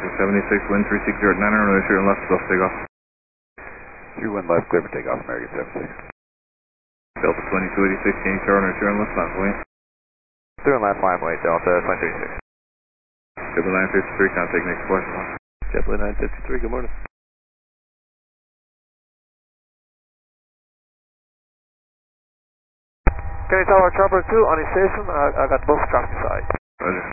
Delta 76, wind 360 at 900, runway 0 left, self takeoff. 31 left, clear for takeoff, American 76. Delta 2286, change to runway 0 left, line point. 0 left, line point, Delta 2286. JetBlue 953, contact next question. JetBlue 953, good morning. Can you tell our chopper 2 on his station? I got both traffic side. Roger.